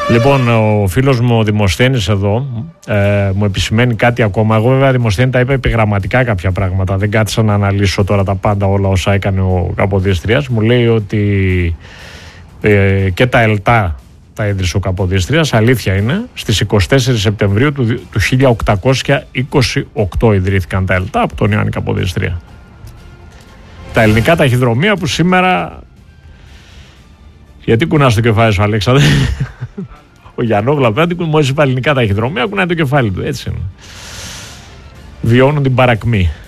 Λοιπόν, ο φίλος μου ο Δημοσθένης εδώ μου επισημαίνει κάτι ακόμα. Εγώ βέβαια Δημοσθένη τα είπα επιγραμματικά κάποια πράγματα. Δεν κάθισα να αναλύσω τώρα τα πάντα όλα όσα έκανε ο Καποδίστριας. Μου λέει ότι και τα ΕΛΤΑ τα ίδρυσε ο Καποδίστριας. Αλήθεια είναι. Στις 24 Σεπτεμβρίου του 1828 ιδρύθηκαν τα ΕΛΤΑ από τον Ιωάννη Καποδίστρια. Τα ελληνικά ταχυδρομεία που σήμερα... Γιατί κουνάς το κεφάλι σου, Αλέξανδρε? Ο Γιαννόγλου μόλις είπα ελληνικά ταχυδρομεία, κουνάει το κεφάλι του. Έτσι είναι. Βιώνουν την παρακμή.